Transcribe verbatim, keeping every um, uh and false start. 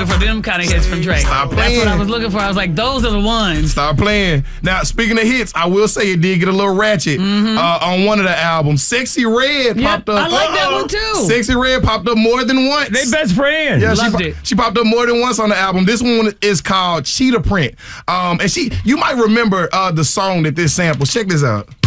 looking for them kind of hits from Drake. Stop playing. That's what I was looking for. I was like, those are the ones. Stop playing. Now, speaking of hits, I will say it did get a little ratchet mm-hmm. uh, on one of the albums. Sexy Red yep, popped up. I like uh-oh. that one too. Sexy Red popped up more than once. They best friends. Yeah, Loved she, it. She popped up more than once on the album. This one is called Cheetah Print. Um, and she, you might remember uh, the song that this samples. Check this out.